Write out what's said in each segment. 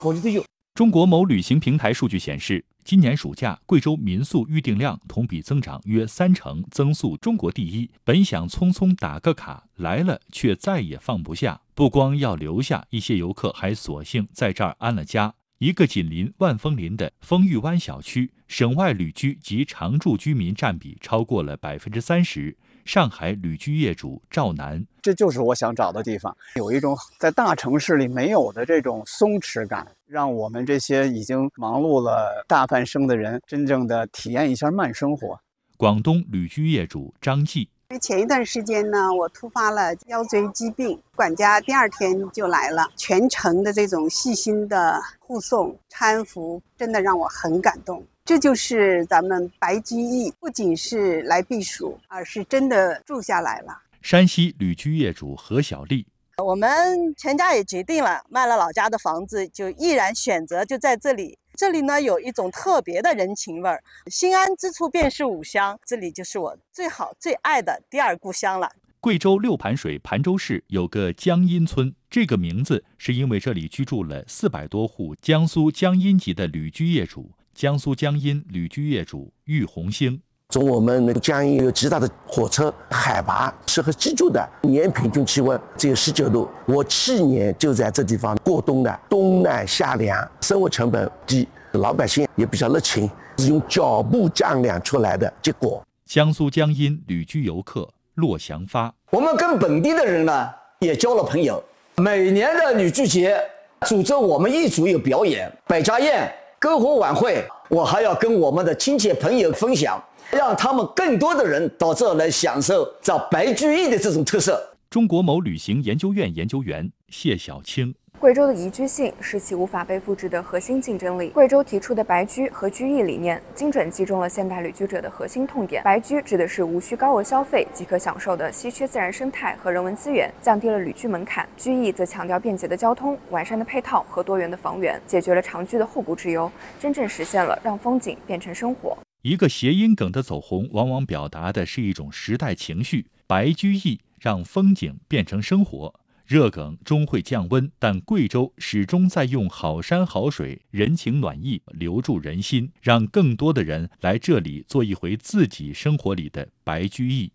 考虑的有。 中国某旅行平台数据显示，今年暑假贵州民宿预订量同比增长约30%，增速中国第一。本想匆匆打个卡，来了却再也放不下。不光要留下，一些游客还索性在这儿安了家。一个紧邻万丰林的丰裕湾小区，省外旅居及常住居民占比超过了30%。上海旅居业主赵楠， 这就是我想找的地方，有一种在大城市里没有的这种松弛感，让我们这些已经忙碌了大半生的人真正的体验一下慢生活。 广东旅居业主张继， 前一段时间呢，我突发了腰椎疾病，管家第2天就来了，全程的这种细心的护送搀扶，真的让我很感动。这就是咱们白居易，不仅是来避暑，而是真的住下来了。 山西旅居业主何小丽， 我们全家也决定了，卖了老家的房子，就毅然选择就在这里。这里呢有一种特别的人情味儿，心安之处便是吾乡，这里就是我最好最爱的第2故乡了。 贵州六盘水盘州市有个江阴村，这个名字是因为这里居住了400多户江苏江阴籍的旅居业主。江苏江阴旅居业主郁红星， 从我们那个江阴有极大的火车，海拔适合居住的，年平均气温只有19度。我7年就在这地方过冬的，冬暖夏凉，生活成本低，老百姓也比较热情，是用脚步丈量出来的结果。 江苏江阴旅居游客骆祥发， 我们跟本地的人呢也交了朋友，每年的旅居节组织我们一组有表演、百家宴、篝火晚会，我还要跟我们的亲戚朋友分享，让他们更多的人到这来享受这白居易的这种特色。 中国某旅行研究院研究员谢小青， 贵州的宜居性是其无法被复制的核心竞争力。贵州提出的白居和居易理念，精准击中了现代旅居者的核心痛点。白居指的是无需高额消费即可享受的稀缺自然生态和人文资源，降低了旅居门槛；居易则强调便捷的交通、完善的配套和多元的房源，解决了常居的后顾之忧，真正实现了让风景变成生活。 一个谐音梗的走红，往往表达的是一种时代情绪。白居易让风景变成生活。热梗终会降温，但贵州始终在用好山好水、人情暖意留住人心，让更多的人来这里做一回自己生活里的白居易。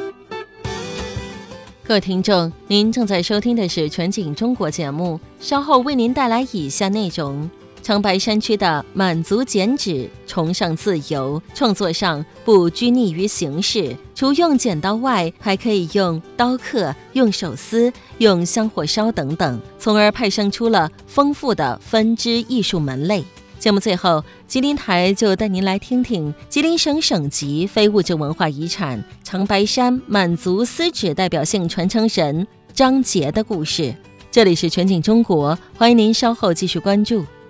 各位听众，您正在收听的是全景中国节目，稍后为您带来以下内容。长白山区的满足简止、崇尚自由，创作上不拘泥于形式，除用剪刀外，还可以用刀刻、用手撕、用香火烧等等，从而派生出了丰富的分支艺术门类。节目最后，吉林台就带您来听听吉林省省级非物质文化遗产长白山满族丝纸代表性传承人张杰的故事。这里是全景中国，欢迎您稍后继续关注。